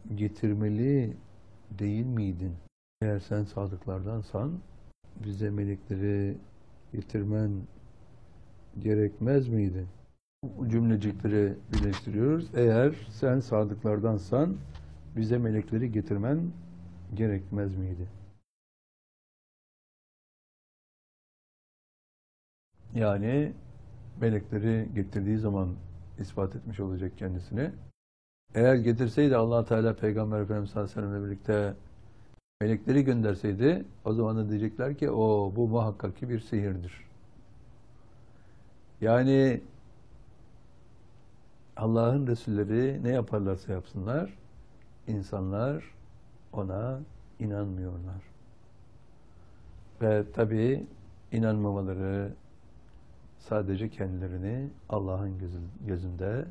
getirmeli değil miydin? Eğer sen sadıklardansan bize melekleri getirmen gerekmez miydi? Bu cümlecikleri birleştiriyoruz. Eğer sen sadıklardansan bize melekleri getirmen gerekmez miydi? Yani melekleri getirdiği zaman ispat etmiş olacak kendisini. Eğer getirseydi Allah Teala Peygamber Efendimiz sallallahu aleyhi ve sellem'le birlikte melekleri gönderseydi o zaman da diyecekler ki o bu muhakkak ki bir sihirdir. Yani Allah'ın Resulleri ne yaparlarsa yapsınlar insanlar ona inanmıyorlar. Ve tabii inanmamaları sadece kendilerini Allah'ın gözünde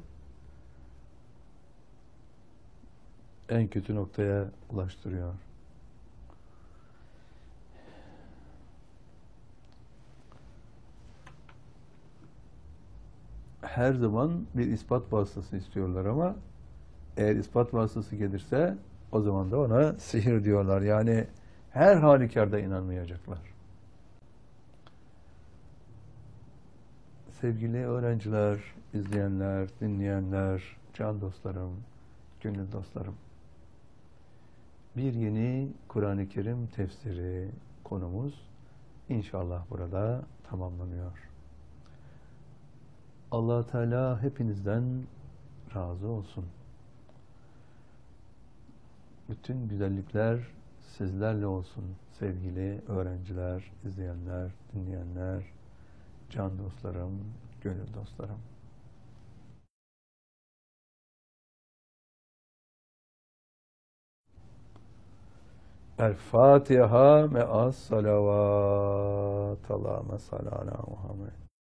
en kötü noktaya ulaştırıyor. Her zaman bir ispat vasıtası istiyorlar ama eğer ispat vasıtası gelirse o zaman da ona sihir diyorlar. Yani her halükarda inanmayacaklar. Sevgili öğrenciler, izleyenler, dinleyenler, can dostlarım, gönül dostlarım. Bir yeni Kur'an-ı Kerim tefsiri konumuz inşallah burada tamamlanıyor. Allah Teala hepinizden razı olsun. Bütün güzellikler sizlerle olsun sevgili öğrenciler, izleyenler, dinleyenler, can dostlarım, gönül dostlarım. El Fatiha me'as salavat. Allahümme salli ala Muhammed.